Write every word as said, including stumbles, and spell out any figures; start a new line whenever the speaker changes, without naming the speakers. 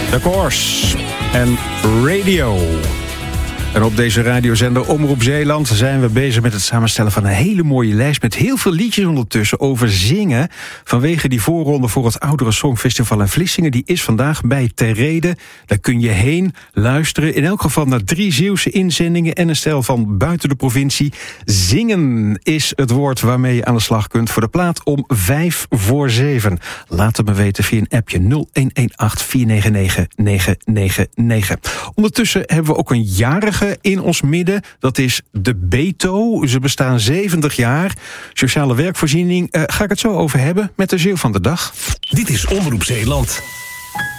The Course en Radio. En op deze radiozender Omroep Zeeland zijn we bezig met het samenstellen van een hele mooie lijst met heel veel liedjes ondertussen over zingen. Vanwege die voorronde voor het Oudere Songfestival in Vlissingen. Die is vandaag bij Ter Rede. Daar kun je heen luisteren. In elk geval naar drie Zeeuwse inzendingen en een stel van buiten de provincie. Zingen is het woord waarmee je aan de slag kunt voor de plaat om vijf voor zeven. Laat het me weten via een appje nul een een acht vier negen negen negen negen negen. Ondertussen hebben we ook een jarige in ons midden. Dat is de Beto. Ze bestaan zeventig jaar. Sociale werkvoorziening. Uh, ga ik het zo over hebben met de Zeeuw van de dag.
Dit is Omroep Zeeland.